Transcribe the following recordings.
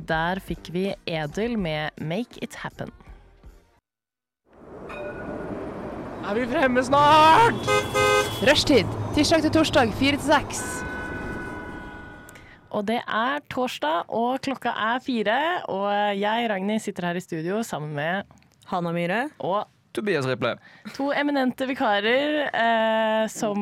Der fikk vi Edel med Make It Happen. Vi fremme snart? Rushtid, tirsdag til torsdag, 4-6. Og det torsdag, og klokka 4, og jeg, Ragnhild, sitter her i studio sammen med Hanna Myhre og Tobias Riple. 2 eminente vikarer som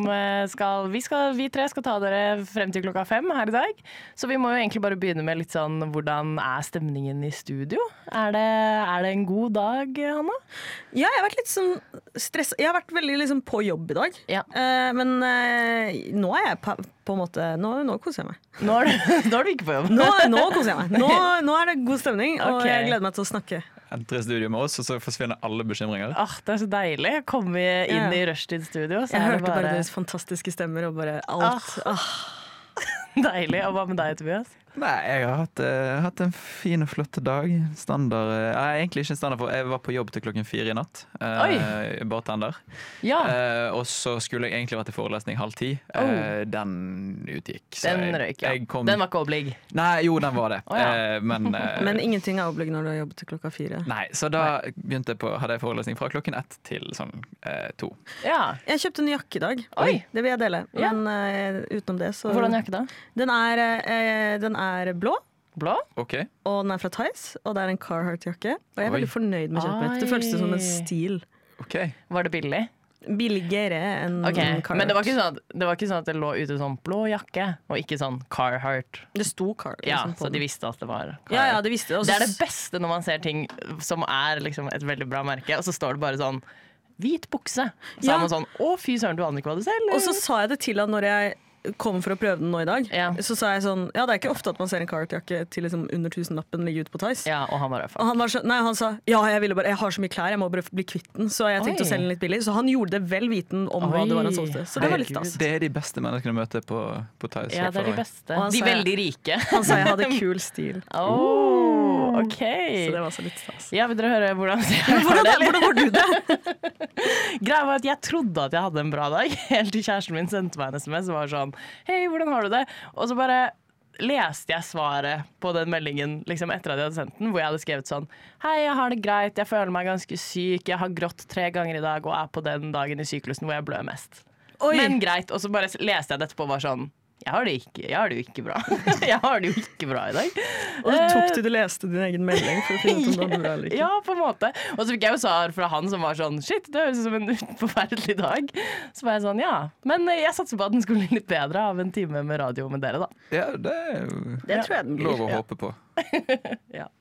vi 3 skal ta dere frem til klokka 5 her i dag. Så vi må jo egentlig bare begynne med litt sånn, hvordan stemningen i studio? Er det en god dag, Hanna? Ja, jeg har vært litt sånn stresset. Jeg har vært veldig liksom på jobb i dag. Ja. Men nå er jeg på en måte, nå koser jeg meg. Nå er du ikke på jobb. Nå koser jeg meg. Nå er det god stemning, og Ok. jeg gleder meg til å snakke. Entre studio med oss, og så forsvinner alle bekymringer. Det så deilig. Komme inn i Rushtid-studio. Jeg hørte bare deres fantastiske stemmer og bare alt. Deilig. Og hva med deg, Tobias? Nei, jeg har hatt en fin og flott dag. Standard. Egentlig ikke en standard, for jeg var på jobb til klokken 4 i natt. Bartender. Ja. Og så skulle jeg egentlig vært i forelesning 9:30. Den utgikk. Så Den røyk, ja. Den var ikke oblig. Nei, jo, den var det. Ja. Men ingenting er oblig når du har jobbet til klokka 4. Nei, så da hadde jeg forelesning fra klokken 1 til sånn 2. Ja. Jeg kjøpte en jakke i dag. Oi. Det vil jeg dele. Ja. Men utenom det så Hvordan jakke da? Den er blå. Blå? Ok. Og den er fra Theis, og det er en Carhartt-jakke. Og jeg er Oi. veldig fornøyd med kjøpet mitt. Det føles som en stil. Ok. Var det billig? Billigere enn Carhartt. Men det var ikke sånn at det lå ute sånn blå jakke, og ikke sånn Carhartt. Det sto Carhartt. Ja, liksom, på så de den. visste at det var Carhartt. Ja, det visste jeg. Det det beste når man ser ting som liksom et veldig bra merke, og så står det bare sånn hvit bukse. Så er man sånn, fy søren, du aner ikke hva du ser, eller? Og så sa jeg det til han når jeg kom for å prøve den nå i dag. Ja. Så sa jeg sånn, det er ikke ofte at man ser en Carhartt-jakke til liksom under 1000-lappen ligge ute på Theis. Ja, og han var røff. Og han sa, jeg har så mye klær, jeg må bare bli kvitt den. Så jeg tenkte å selge den litt billig. Så han gjorde det vel viten om hva det var han solgte. Så det var litt stas. Det de beste menneskene å møte på Theis. Ja, det de beste. Og han De sa- veldig rike. Han sa jeg hadde kul stil. Ok. Så det var også litt stas. Ja, vil dere høre hvordan Hvordan går du det? Greia var at jeg trodde at jeg hadde en bra dag, helt til kjæresten min sendte meg en SMS og var sånn, hei, hvordan har du det? Og så bare leste jeg svaret på den meldingen liksom etter at jeg hadde sendt den, hvor jeg hadde skrevet sånn, hei, jeg har det greit, jeg føler meg ganske syk, jeg har grått 3 ganger i dag og på den dagen i syklusen hvor jeg blør mest. Oi. Men greit, og så bare leste jeg dette på og var sånn, jeg har det jo ikke bra. Jeg har det jo ikke bra i dag. Og du leste din egen melding for å finne ut om det var bra eller ikke. Ja, på en måte. Og så fikk jeg jo svar fra han som var sånn, shit, det høres ut som en forferdelig dag. Så var jeg sånn, ja. Men jeg satser på at den skulle bli litt bedre av en time med radio med dere da. Ja, det er jo Det tror jeg den blir. lov å håpe på. Ja.